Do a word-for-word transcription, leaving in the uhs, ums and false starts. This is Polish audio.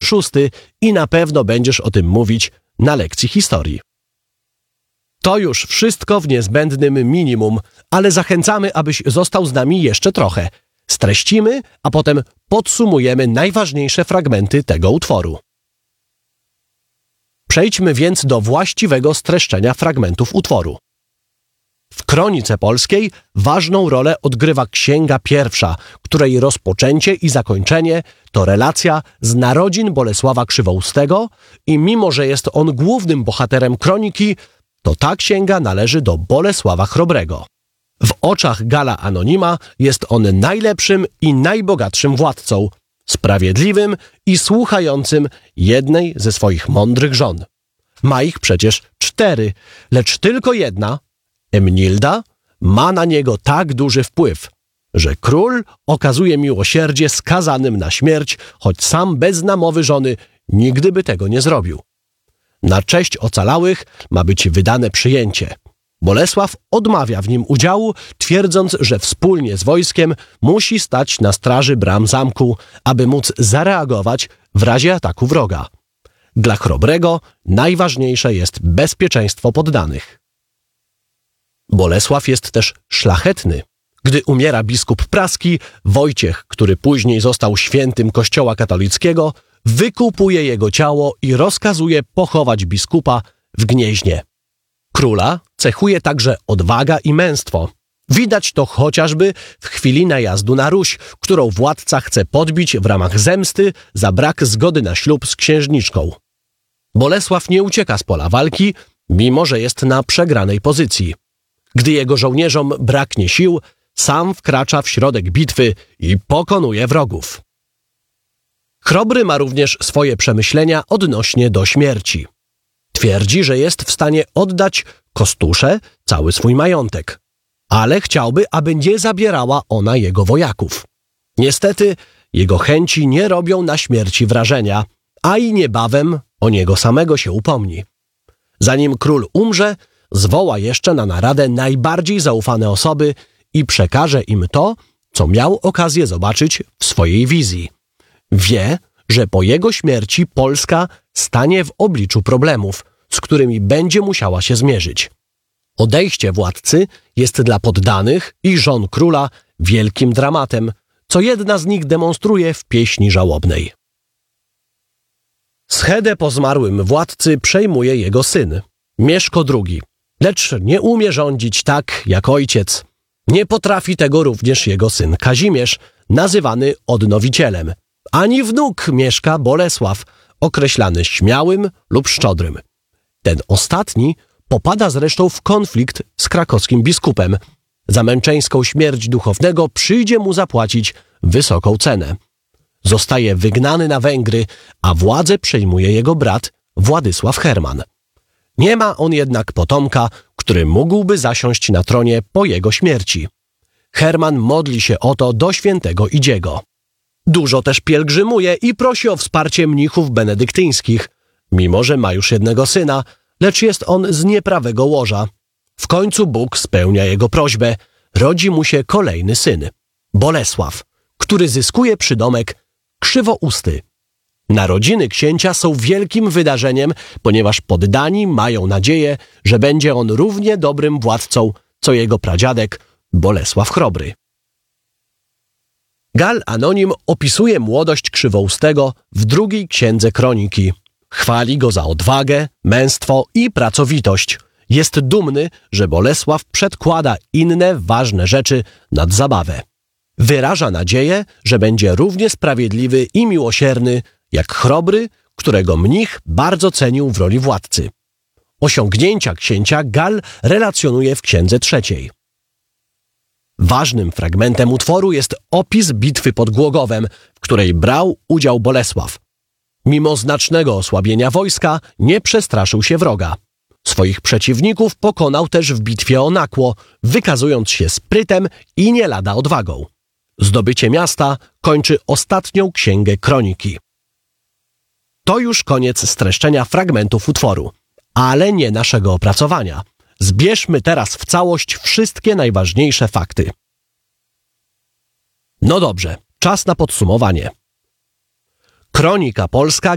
szósty i na pewno będziesz o tym mówić na lekcji historii. To już wszystko w niezbędnym minimum, ale zachęcamy, abyś został z nami jeszcze trochę. Streścimy, a potem podsumujemy najważniejsze fragmenty tego utworu. Przejdźmy więc do właściwego streszczenia fragmentów utworu. W kronice polskiej ważną rolę odgrywa Księga Pierwsza, której rozpoczęcie i zakończenie to relacja z narodzin Bolesława Krzywoustego i mimo, że jest on głównym bohaterem kroniki, to ta księga należy do Bolesława Chrobrego. W oczach Gala Anonima jest on najlepszym i najbogatszym władcą, sprawiedliwym i słuchającym jednej ze swoich mądrych żon. Ma ich przecież cztery, lecz tylko jedna, Emnilda, ma na niego tak duży wpływ, że król okazuje miłosierdzie skazanym na śmierć, choć sam bez namowy żony nigdy by tego nie zrobił. Na cześć ocalałych ma być wydane przyjęcie. Bolesław odmawia w nim udziału, twierdząc, że wspólnie z wojskiem musi stać na straży bram zamku, aby móc zareagować w razie ataku wroga. Dla Chrobrego najważniejsze jest bezpieczeństwo poddanych. Bolesław jest też szlachetny. Gdy umiera biskup praski, Wojciech, który później został świętym Kościoła katolickiego, wykupuje jego ciało i rozkazuje pochować biskupa w Gnieźnie. Króla cechuje także odwaga i męstwo. Widać to chociażby w chwili najazdu na Ruś, którą władca chce podbić w ramach zemsty za brak zgody na ślub z księżniczką. Bolesław nie ucieka z pola walki, mimo że jest na przegranej pozycji. Gdy jego żołnierzom braknie sił, sam wkracza w środek bitwy i pokonuje wrogów. Chrobry ma również swoje przemyślenia odnośnie do śmierci. Twierdzi, że jest w stanie oddać Kostusze cały swój majątek, ale chciałby, aby nie zabierała ona jego wojaków. Niestety, jego chęci nie robią na śmierci wrażenia, a i niebawem o niego samego się upomni. Zanim król umrze, zwoła jeszcze na naradę najbardziej zaufane osoby i przekaże im to, co miał okazję zobaczyć w swojej wizji. Wie, że po jego śmierci Polska stanie w obliczu problemów, z którymi będzie musiała się zmierzyć. Odejście władcy jest dla poddanych i żon króla wielkim dramatem, co jedna z nich demonstruje w pieśni żałobnej. Schedę po zmarłym władcy przejmuje jego syn, Mieszko drugi, lecz nie umie rządzić tak jak ojciec. Nie potrafi tego również jego syn Kazimierz, nazywany odnowicielem, ani wnuk Mieszka Bolesław, określany śmiałym lub szczodrym. Ten ostatni popada zresztą w konflikt z krakowskim biskupem. Za męczeńską śmierć duchownego przyjdzie mu zapłacić wysoką cenę. Zostaje wygnany na Węgry, a władzę przejmuje jego brat Władysław Herman. Nie ma on jednak potomka, który mógłby zasiąść na tronie po jego śmierci. Herman modli się o to do świętego Idziego. Dużo też pielgrzymuje i prosi o wsparcie mnichów benedyktyńskich, mimo że ma już jednego syna, lecz jest on z nieprawego łoża. W końcu Bóg spełnia jego prośbę, rodzi mu się kolejny syn, Bolesław, który zyskuje przydomek Krzywousty. Narodziny księcia są wielkim wydarzeniem, ponieważ poddani mają nadzieję, że będzie on równie dobrym władcą, co jego pradziadek Bolesław Chrobry. Gal Anonim opisuje młodość Krzywoustego w drugiej księdze Kroniki. Chwali go za odwagę, męstwo i pracowitość. Jest dumny, że Bolesław przedkłada inne ważne rzeczy nad zabawę. Wyraża nadzieję, że będzie równie sprawiedliwy i miłosierny jak Chrobry, którego mnich bardzo cenił w roli władcy. Osiągnięcia księcia Gal relacjonuje w księdze trzeciej. Ważnym fragmentem utworu jest opis bitwy pod Głogowem, w której brał udział Bolesław. Mimo znacznego osłabienia wojska nie przestraszył się wroga. Swoich przeciwników pokonał też w bitwie o Nakło, wykazując się sprytem i nie lada odwagą. Zdobycie miasta kończy ostatnią księgę Kroniki. To już koniec streszczenia fragmentów utworu, ale nie naszego opracowania. Zbierzmy teraz w całość wszystkie najważniejsze fakty. No dobrze, czas na podsumowanie. Kronika polska